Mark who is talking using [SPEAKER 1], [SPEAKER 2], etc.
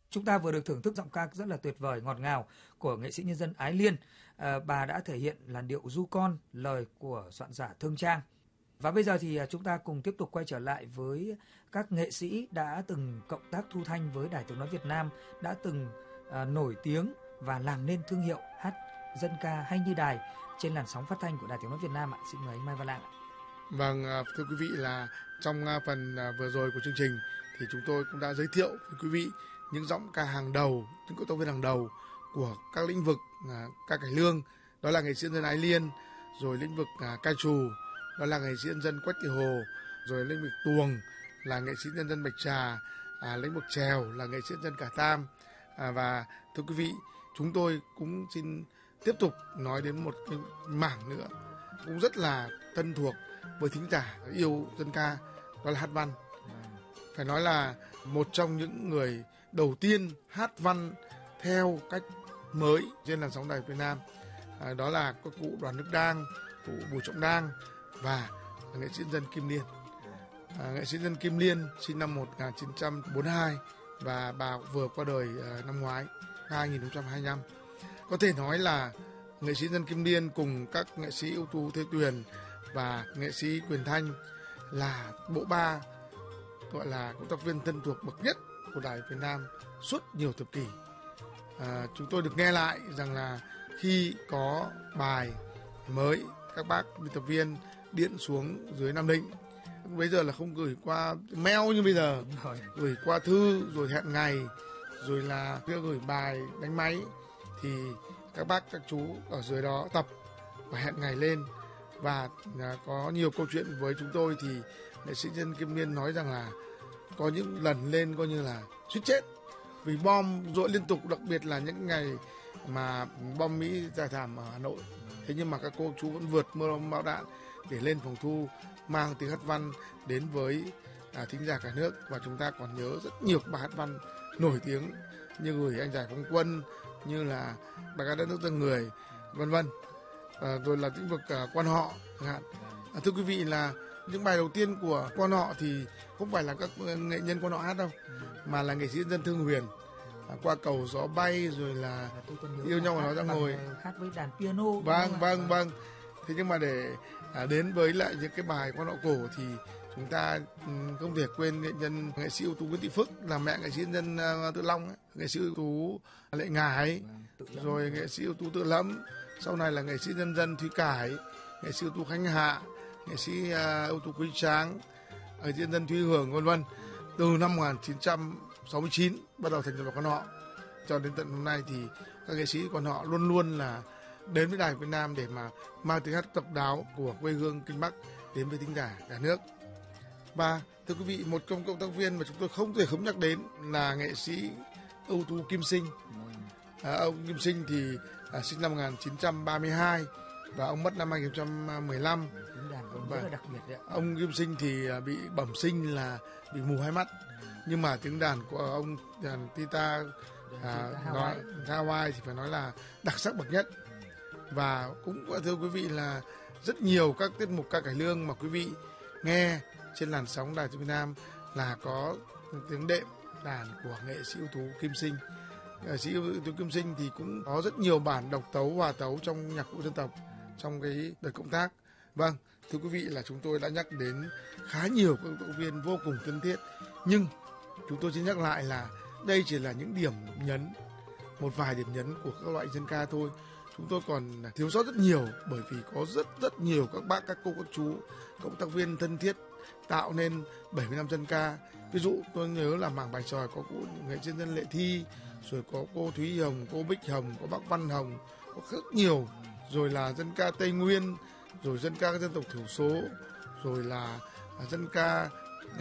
[SPEAKER 1] Chúng ta vừa được thưởng thức giọng ca rất là tuyệt vời, ngọt ngào của nghệ sĩ nhân dân Ái Liên. Bà đã thể hiện làn điệu ru con, lời của soạn giả Thương Trang. Và bây giờ thì chúng ta cùng tiếp tục quay trở lại với các nghệ sĩ đã từng cộng tác thu thanh với Đài Tiếng nói Việt Nam, đã từng nổi tiếng và làm nên thương hiệu hát dân ca hay như đài trên làn sóng phát thanh của Đài Tiếng nói Việt Nam ạ. Xin mời anh Mai Văn Lạng ạ.
[SPEAKER 2] Vâng, thưa quý vị, là trong phần vừa rồi của chương trình thì chúng tôi cũng đã giới thiệu với quý vị những giọng ca hàng đầu, những cộng tác viên hàng đầu của các lĩnh vực ca cải lương, đó là nghệ sĩ nhân dân Ái Liên, rồi lĩnh vực ca trù, đó là nghệ sĩ nhân dân Quách Thị Hồ, rồi lĩnh vực tuồng là nghệ sĩ nhân dân Bạch Trà, lĩnh vực chèo là nghệ sĩ nhân dân Cả Tam. Và thưa quý vị, chúng tôi cũng xin tiếp tục nói đến một cái mảng nữa cũng rất là thân thuộc với thính giả yêu dân ca, đó là hát văn. Phải nói là một trong những người đầu tiên hát văn theo cách mới trên làn sóng đài Việt Nam, đó là các cụ Đoàn Đức Đang, cụ Bùi Trọng Đang và nghệ sĩ nhân dân Kim Liên. Nghệ sĩ nhân dân Kim Liên sinh năm 1942 và bà vừa qua đời năm ngoái 2025. Có thể nói là nghệ sĩ nhân dân Kim Liên cùng các nghệ sĩ ưu tú Thế Tuyền và nghệ sĩ Quyền Thanh là bộ ba gọi là cộng tác viên thân thuộc bậc nhất của Đài Việt Nam suốt nhiều thập kỷ. Chúng tôi được nghe lại rằng là khi có bài mới, các bác biên tập viên điện xuống dưới Nam Định. Bây giờ là không gửi qua mail như bây giờ, gửi qua thư rồi hẹn ngày, rồi là gửi bài đánh máy, thì các bác các chú ở dưới đó tập và hẹn ngày lên. Và có nhiều câu chuyện với chúng tôi thì nghệ sĩ nhân Kim Liên nói rằng là có những lần lên coi như là suýt chết vì bom dội liên tục, đặc biệt là những ngày mà bom Mỹ giải thảm ở Hà Nội. Thế nhưng mà các cô chú vẫn vượt mưa bão đạn để lên phòng thu mang tiếng hát văn đến với thính giả cả nước. Và chúng ta còn nhớ rất nhiều bài hát văn nổi tiếng như Gửi Anh Giải Phóng Quân, như là Bài ca đất nước dân người, vân vân. Rồi là lĩnh vực quan họ chẳng hạn. Thưa quý vị, là những bài đầu tiên của quan họ thì không phải là các nghệ nhân quan họ hát đâu, mà là nghệ sĩ nhân dân Thương Huyền, Qua Cầu Gió Bay, rồi là Yêu Nhau Mà Nói Ra Ngồi,
[SPEAKER 1] hát với đàn piano.
[SPEAKER 2] Vâng. Thế nhưng mà để đến với lại những cái bài quan họ cổ thì chúng ta không thể quên nghệ sĩ ưu tú Nguyễn Thị Phức, là mẹ nghệ sĩ nhân dân Tự Long ấy, nghệ sĩ ưu tú Lệ Ngải, rồi nghệ sĩ ưu tú Tự Lẫm, sau này là nghệ sĩ nhân dân Thúy Cải, nghệ sĩ ưu tú Khánh Hạ, nghệ sĩ ưu tú Quý Tráng, nghệ sĩ nhân dân Thúy Hưởng, vân vân. Từ năm 1969 bắt đầu thành lập quan họ cho đến tận hôm nay thì các nghệ sĩ quan họ luôn luôn là đến với Đài Việt Nam để mà mang tiếng hát độc đáo của quê hương Kinh Bắc đến với thính giả cả nước. Và thưa quý vị, một trong cộng tác viên mà chúng tôi không thể không nhắc đến là nghệ sĩ ưu tú Kim Sinh. Ông Kim Sinh thì sinh năm 1932 và ông mất năm 2015.
[SPEAKER 1] Rất là đặc biệt đấy.
[SPEAKER 2] Ông Kim Sinh thì bị bẩm sinh là bị mù hai mắt, nhưng mà tiếng đàn của ông đàn Tita Hawaii thì phải nói là đặc sắc bậc nhất. Và cũng thưa quý vị là rất nhiều các tiết mục ca cải lương mà quý vị nghe trên làn sóng Đài Tiếng Việt Nam là có tiếng đệm đàn của nghệ sĩ ưu tú Kim Sinh. Nghệ sĩ ưu tú Kim Sinh thì cũng có rất nhiều bản độc tấu, hòa tấu trong nhạc cụ dân tộc trong cái đợt cộng tác. Vâng, thưa quý vị, là chúng tôi đã nhắc đến khá nhiều các cộng tác viên vô cùng thân thiết, nhưng chúng tôi xin nhắc lại là đây chỉ là những điểm nhấn, một vài điểm nhấn của các loại dân ca thôi. Chúng tôi còn thiếu sót rất nhiều, bởi vì có rất nhiều các bác, các cô, các chú cộng tác viên thân thiết tạo nên 70 năm dân ca. Ví dụ tôi nhớ là mảng bài chòi có cụ nghệ sĩ nhân dân Lệ Thi, rồi có cô Thúy Hồng, cô Bích Hồng, có bác Văn Hồng, có rất nhiều. Rồi là dân ca Tây Nguyên, rồi dân ca các dân tộc thiểu số, rồi là dân ca